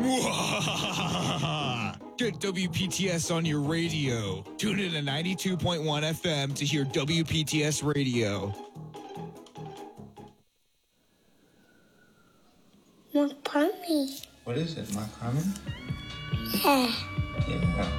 Get WPTS on your radio. Tune in to 92.1 FM to hear WPTS Radio. Mark Carney. What is it, Mark Carmen? Yeah. Yeah.